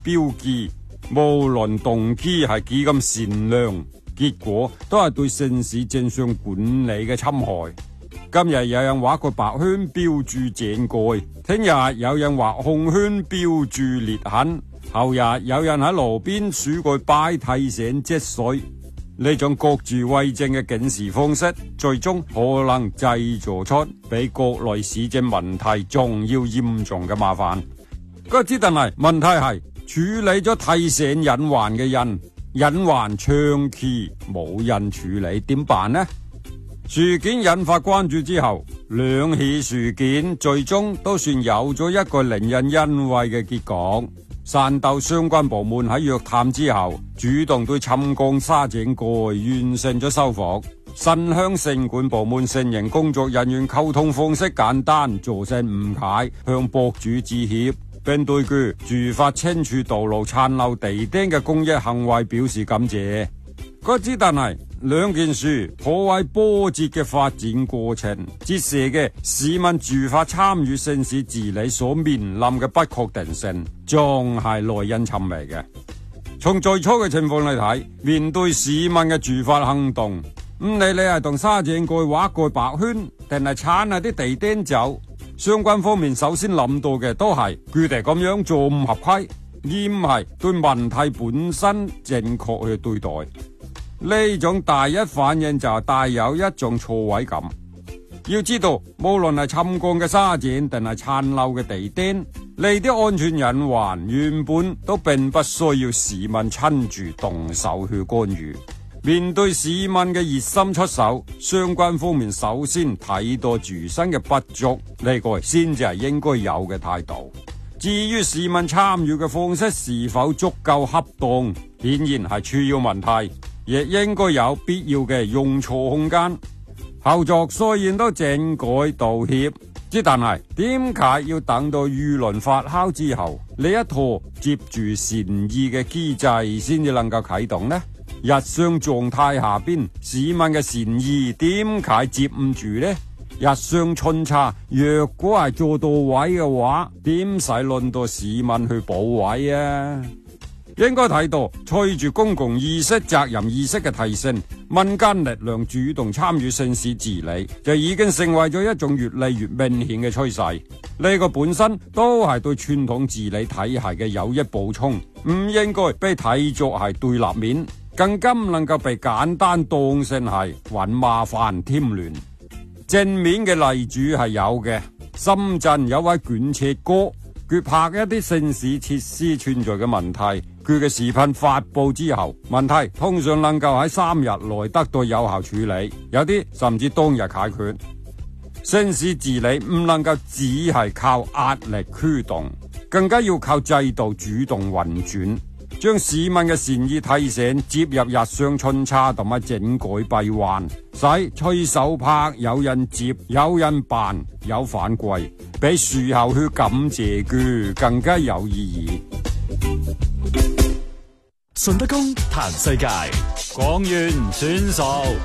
標記，無論動機係幾咁善良，結果都係對城市正常管理嘅侵害。今日有人畫個白圈標注井蓋，聽日有人畫紅圈標注裂痕，後日有人喺路邊豎個牌提醒積水。呢種各自為政嘅警示方式，最終可能製造出比國內市政問題仲要嚴重嘅麻煩。但係問題係處理咗提醒隱患嘅人，隱患長期冇人處理，點辦呢？事件引發關注之後，兩起事件最終都算有咗一個令人欣慰嘅結局。汕頭相關部門喺約談之後，主動對沉降沙井蓋完成咗修復。新鄉城管部門承認工作人員溝通方式簡單，造成誤解，向博主致歉，並對佢駐發清除道路殘留地釘嘅公益行為表示感謝。但係兩件事頗為波折嘅發展過程，折射嘅市民駐發參與城市治理所面臨嘅不確定性，仲係耐人尋味嘅。從最初嘅情況嚟睇，面對市民嘅駐發行動，唔理你係同沙井蓋畫個白圈，定係鏟下啲地釘走，相關方面首先諗到嘅都係佢哋咁樣做唔合規，而唔係對問題本身正確去對待。呢種第一反應就帶有一種錯位感。要知道，無論係沉降嘅沙井定係殘留嘅地釘，呢啲安全隱患原本都並不需要市民親自動手去干預。面對市民嘅熱心出手，相關方面首先睇到自身嘅不足，呢個先至係應該有嘅態度。至於市民參與嘅方式是否足夠恰當，顯然係主要問題。亦應該有必要嘅容錯空間。後續雖然都整改道歉，但係點解要等到輿論發酵之後，呢一套接住善意嘅機制先至能夠啟動呢？日常狀態下邊，市民嘅善意點解接唔住呢？日常巡查若果係做到位嘅話，點使輪到市民去補位啊？應該睇到，隨住公共意識、責任意識嘅提升，民間力量主動參與城市治理，就已經成為咗一種越嚟越明顯嘅趨勢。呢個本身都係對傳統治理體系嘅有益補充，唔應該被睇作係對立面，更加唔能夠被簡單當成係搵麻煩添亂。正面嘅例子係有嘅，深圳有位捲車哥，佢拍一啲城市設施存在嘅問題，佢嘅視頻發布之後，問題通常能夠喺3日內得到有效處理，有啲甚至當日解決。城市治理唔能夠只係靠壓力驅動，更加要靠制度主動運轉，將市民嘅善意提醒接入日常巡查同埋整改閉環，使隨手拍有人接、有人辦、有反饋，比事後去感謝佢更加有意義。 順德公談世界，講完算數。